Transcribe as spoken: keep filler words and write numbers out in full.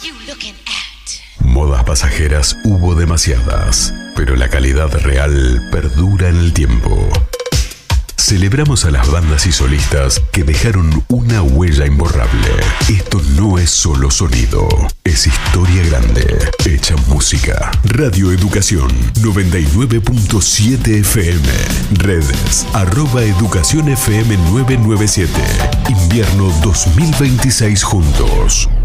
Modas pasajeras hubo demasiadas, pero la calidad real perdura en el tiempo. Celebramos a las bandas y solistas que dejaron una huella imborrable. Esto no es solo sonido, es historia grande, hecha música. Radio Educación noventa y nueve punto siete F M. Redes arroba Educación F M nueve nueve siete. Invierno dos mil veintiséis juntos.